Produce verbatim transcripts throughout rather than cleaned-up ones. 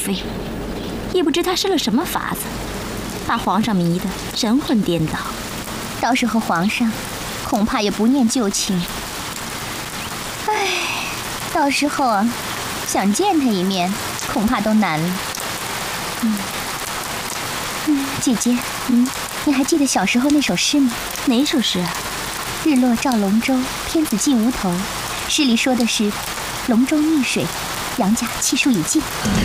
妃，也不知他施了什么法子，把皇上迷得神魂颠倒。 到时候皇上恐怕也不念旧情。唉，到时候啊，想见他一面，恐怕都难了。嗯，嗯，姐姐，嗯，你还记得小时候那首诗吗？ 哪首诗啊？ 日落照龙舟，天子霁无头。诗里说的是龙舟逆水，杨家气数已尽。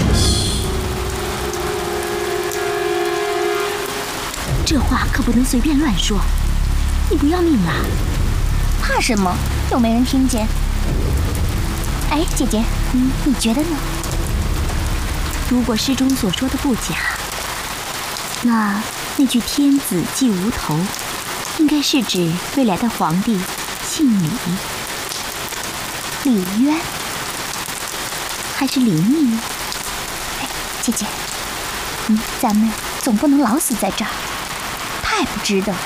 这话可不能随便乱说，你不要命啊？ 怕什么？又没人听见。哎，姐姐，嗯，你觉得呢？ 如果诗中所说的不假，那那句天子霁无头，应该是指未来的皇帝姓李。 李渊还是李密呢？ 哎，姐姐，嗯，咱们总不能老死在这儿，太不值得。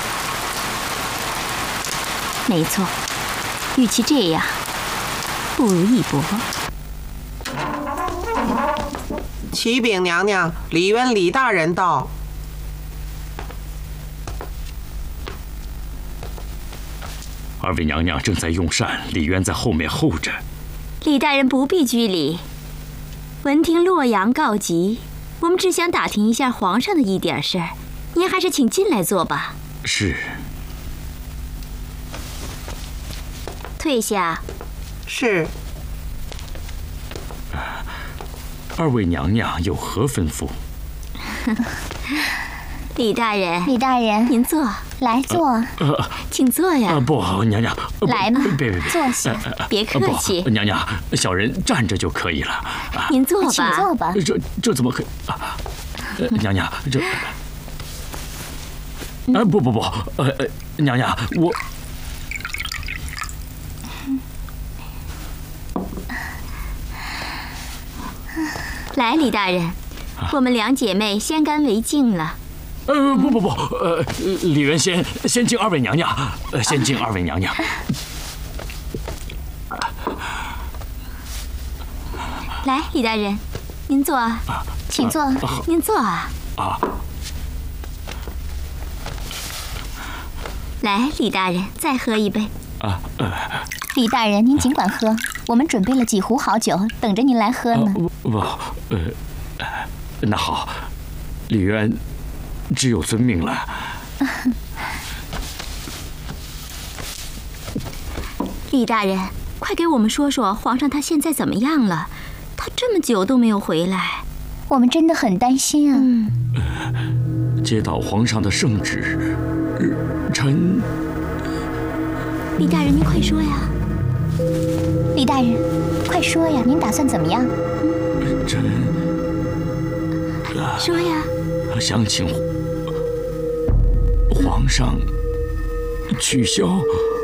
没错，与其这样，不如一搏。 启禀娘娘，李渊李大人到。 二位娘娘正在用膳，李渊在后面候着。 李大人不必拘礼。闻听洛阳告急，我们只想打听一下皇上的一点事儿，您还是请进来坐吧。 是。 退下。 是。 二位娘娘有何吩咐？ 李大人， 李大人， 您坐， 来坐， 呃， 请坐呀。 呃，不，娘娘， 来嘛， 别别别， 坐下， 别客气。 娘娘，小人站着就可以了。 您坐吧， 请坐吧。 这这怎么可以？啊，娘娘，这，啊，不不不，呃呃，娘娘，我。 来，李大人，我们两姐妹先干为敬了。 呃，不不不，呃，李渊先先敬二位娘娘，呃，先敬二位娘娘。 来，李大人，您坐， 请坐， 您坐啊。 啊。 来，李大人，再喝一杯。 啊呃。 李大人，您尽管喝，我们准备了几壶好酒，等着您来喝呢。 不不，呃，那好，李渊只有遵命了。 李大人，快给我们说说皇上他现在怎么样了？他这么久都没有回来， 我们真的很担心啊。 嗯，接到皇上的圣旨，臣…… 李大人，您快说呀！ 李大人，快说呀！您打算怎么样？ 臣…… 说呀！ 想请皇上取消